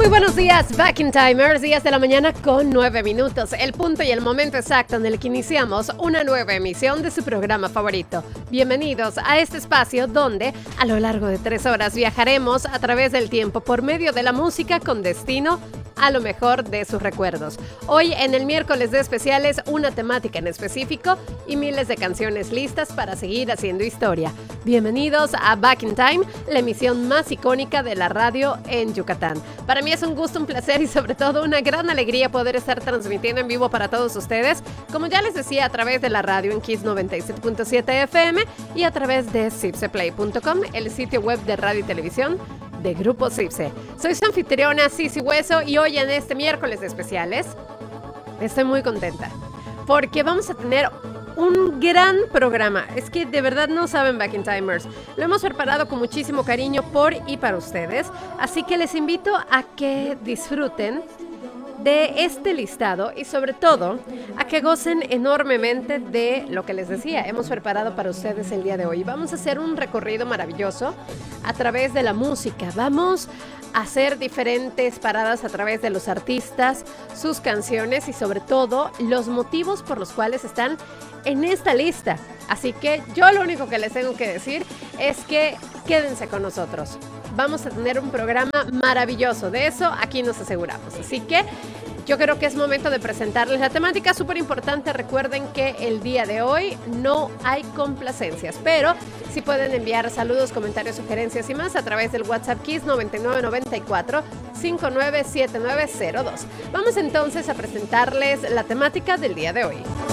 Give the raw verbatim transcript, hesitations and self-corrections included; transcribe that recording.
Muy buenos días, Back in Timers, días de la mañana con nueve minutos, el punto y el momento exacto en el que iniciamos una nueva emisión de su programa favorito. Bienvenidos a este espacio donde, a lo largo de tres horas, viajaremos a través del tiempo por medio de la música con destino a lo mejor de sus recuerdos. Hoy, en el miércoles de especiales, una temática en específico y miles de canciones listas para seguir haciendo historia. Bienvenidos a Back in Time, la emisión más icónica de la radio en Yucatán. Para mí es un gusto, un placer y sobre todo una gran alegría poder estar transmitiendo en vivo para todos ustedes, como ya les decía, a través de la radio en Kiss noventa y siete punto siete F M y a través de cipseplay punto com, el sitio web de radio y televisión de Grupo Cipse. Soy su anfitriona Cici Hueso y hoy en este miércoles de especiales estoy muy contenta porque vamos a tener un gran programa. Es que de verdad no saben, Back in Timers, lo hemos preparado con muchísimo cariño por y para ustedes, así que les invito a que disfruten de este listado y sobre todo a que gocen enormemente de lo que les decía, hemos preparado para ustedes el día de hoy. Vamos a hacer un recorrido maravilloso a través de la música, vamos a hacer diferentes paradas a través de los artistas, sus canciones y sobre todo los motivos por los cuales están en esta lista. Así que yo lo único que les tengo que decir es que quédense con nosotros. Vamos a tener un programa maravilloso, de eso aquí nos aseguramos. Así que yo creo que es momento de presentarles la temática súper importante. Recuerden que el día de hoy no hay complacencias, pero sí pueden enviar saludos, comentarios, sugerencias y más a través del WhatsApp Kiss noventa y nueve noventa y cuatro cincuenta y nueve setenta y nueve cero dos. Vamos entonces a presentarles la temática del día de hoy.